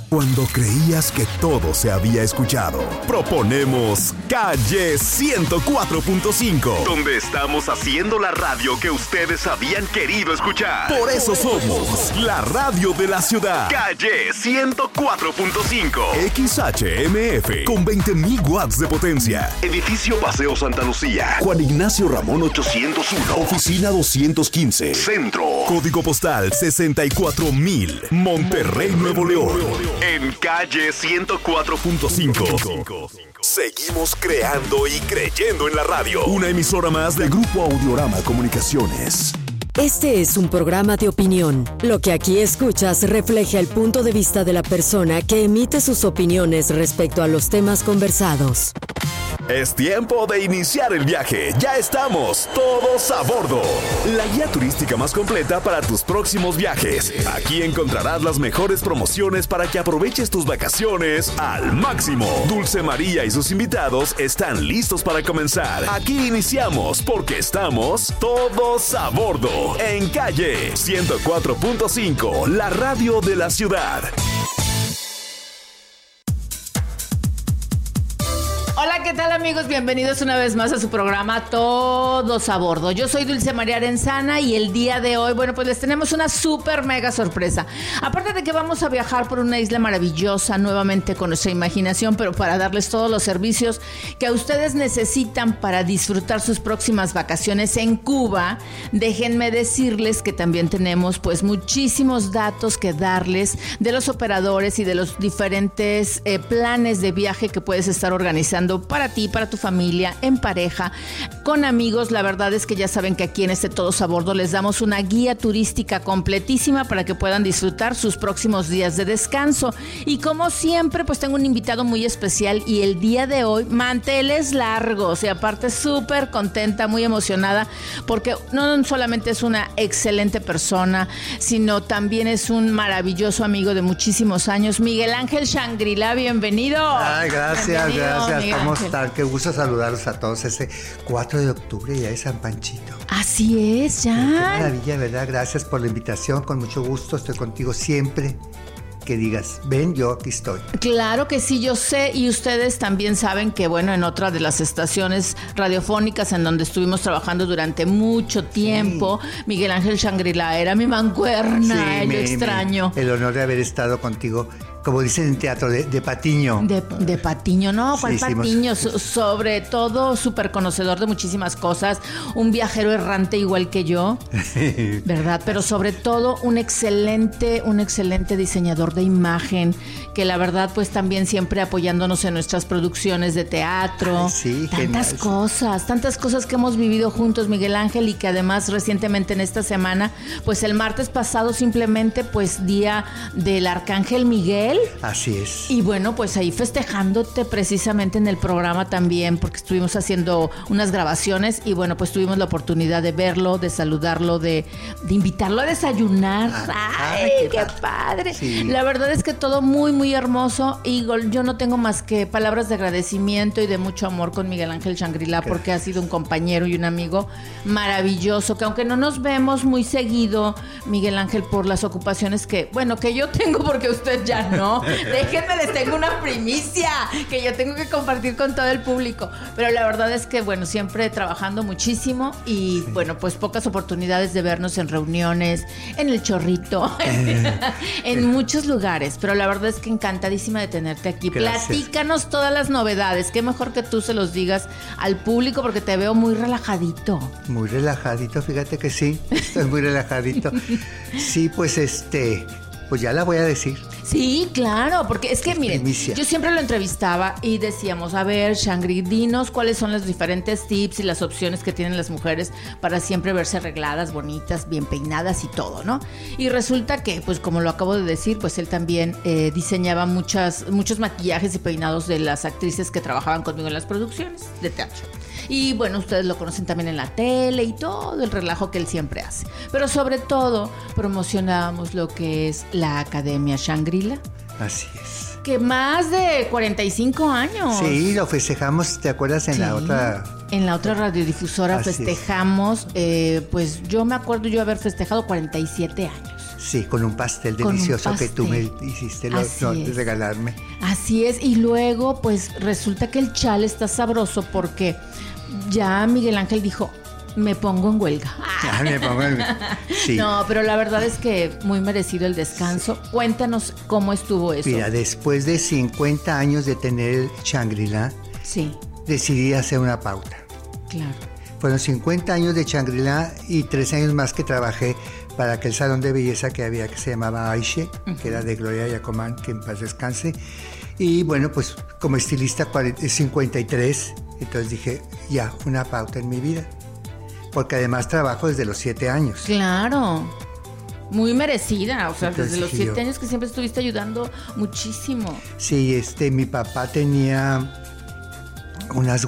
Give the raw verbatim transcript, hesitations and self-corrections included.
Cuando creías que todo se había escuchado, proponemos Calle ciento cuatro punto cinco, donde estamos haciendo la radio que ustedes habían querido escuchar. Por eso somos la radio de la ciudad. Calle ciento cuatro punto cinco, X H M F, con veinte mil watts de potencia. Edificio Paseo Santa Lucía, Juan Ignacio Ramón ochocientos uno, Oficina doscientos quince, Centro. Código postal sesenta y cuatro mil, Monterrey, Nuevo León. En Calle ciento cuatro punto cinco. Seguimos creando y creyendo en la radio. Una emisora más del Grupo Audiorama Comunicaciones. Este es un programa de opinión. Lo que aquí escuchas refleja el punto de vista de la persona que emite sus opiniones respecto a los temas conversados. Es tiempo de iniciar el viaje. Ya estamos todos a bordo. La guía turística más completa para tus próximos viajes. Aquí encontrarás las mejores promociones para que aproveches tus vacaciones al máximo. Dulce María y sus invitados están listos para comenzar. Aquí iniciamos porque estamos todos a bordo. En Calle ciento cuatro punto cinco, la radio de la ciudad. Hola, ¿qué tal, amigos? Bienvenidos una vez más a su programa Todos a Bordo. Yo soy Dulce María Arenzana y el día de hoy, bueno, pues les tenemos una súper mega sorpresa. Aparte de que vamos a viajar por una isla maravillosa nuevamente con nuestra imaginación, pero para darles todos los servicios que ustedes necesitan para disfrutar sus próximas vacaciones en Cuba, déjenme decirles que también tenemos pues muchísimos datos que darles de los operadores y de los diferentes eh, planes de viaje que puedes estar organizando para ti, para tu familia, en pareja, con amigos. La verdad es que ya saben que aquí en este Todos a Bordo les damos una guía turística completísima para que puedan disfrutar sus próximos días de descanso. Y como siempre, pues tengo un invitado muy especial y el día de hoy, manteles largos y aparte súper contenta, muy emocionada, porque no solamente es una excelente persona, sino también es un maravilloso amigo de muchísimos años. Miguel Ángel Shangri-La, bienvenido. Ay, gracias, bienvenido, gracias. Miguel ¿Cómo Ángel. están? Qué gusto saludarlos a todos. Ese cuatro de octubre ya es San Panchito. Así es, ya. Qué maravilla, ¿verdad? Gracias por la invitación. Con mucho gusto estoy contigo siempre. Que digas, ven, yo aquí estoy. Claro que sí, yo sé, y ustedes también saben que, bueno, en otra de las estaciones radiofónicas en donde estuvimos trabajando durante mucho tiempo, sí. Miguel Ángel Shangri-La era mi mancuerna, Sí, yo mi, extraño. mi, el honor de haber estado contigo, como dicen en teatro, de, de patiño. De, de patiño, no, ¿cuál Sí, patiño? hicimos... So, sobre todo, súper conocedor de muchísimas cosas, un viajero errante igual que yo, ¿verdad? Pero sobre todo, un excelente, un excelente diseñador de imagen, que la verdad, pues también siempre apoyándonos en nuestras producciones de teatro. Ay, sí, tantas genial. cosas, tantas cosas que hemos vivido juntos, Miguel Ángel, y que además recientemente en esta semana, pues el martes pasado simplemente, pues día del Arcángel Miguel. Así es. Y bueno, pues ahí festejándote precisamente en el programa también, porque estuvimos haciendo unas grabaciones y bueno, pues tuvimos la oportunidad de verlo, de saludarlo, de, de invitarlo a desayunar. Ah, ¡Ay, ay, qué, qué padre! padre. Sí. La verdad es que todo muy, muy hermoso y yo no tengo más que palabras de agradecimiento y de mucho amor con Miguel Ángel Shangri-La, porque ha sido un compañero y un amigo maravilloso, que aunque no nos vemos muy seguido, Miguel Ángel, por las ocupaciones que, bueno, que yo tengo, porque usted ya no. No, déjenme, les tengo una primicia que yo tengo que compartir con todo el público. Pero la verdad es que, bueno, siempre trabajando muchísimo y, sí. bueno, pues pocas oportunidades de vernos en reuniones, en el Chorrito, eh, en eh. muchos lugares. Pero la verdad es que encantadísima de tenerte aquí. Gracias. Platícanos todas las novedades. Qué mejor que tú se los digas al público porque te veo muy relajadito. Muy relajadito, fíjate que sí, estoy muy relajadito. Sí, pues este... Pues ya la voy a decir. Sí, claro, porque es que, es miren, primicia. Yo siempre lo entrevistaba y decíamos, a ver, Shangri, dinos cuáles son los diferentes tips y las opciones que tienen las mujeres para siempre verse arregladas, bonitas, bien peinadas y todo, ¿no? Y resulta que, pues como lo acabo de decir, pues él también eh, diseñaba muchas, muchos maquillajes y peinados de las actrices que trabajaban conmigo en las producciones de teatro. Y bueno, ustedes lo conocen también en la tele y todo el relajo que él siempre hace. Pero sobre todo, promocionábamos lo que es la Academia Shangri-La. Así es. Que más de cuarenta y cinco años. Sí, lo festejamos, ¿te acuerdas? En sí. la otra... En la otra radiodifusora Así festejamos, eh, pues yo me acuerdo yo haber festejado cuarenta y siete años. Sí, con un pastel Con un delicioso pastel. que tú me hiciste lo, Así no, de es. regalarme. Así es, y luego pues resulta que el chal está sabroso porque ya Miguel Ángel dijo, me pongo en huelga. Ah, me pongo en- sí. No, pero la verdad es que muy merecido el descanso. Cuéntanos cómo estuvo eso. Mira, después de cincuenta años de tener el Shangri-La, Sí, decidí hacer una pauta. claro. Fueron cincuenta años de Shangri-La y tres años más que trabajé para aquel salón de belleza que había que se llamaba Aishe, que era de Gloria Yacomán, que en paz descanse. Y bueno, pues como estilista cuarenta, cincuenta y tres, entonces dije, ya, una pauta en mi vida. Porque además trabajo desde los siete años. Claro. Muy merecida, o sea, Entonces, desde los sí, siete yo- años que siempre estuviste ayudando muchísimo. Sí, este, mi papá tenía unas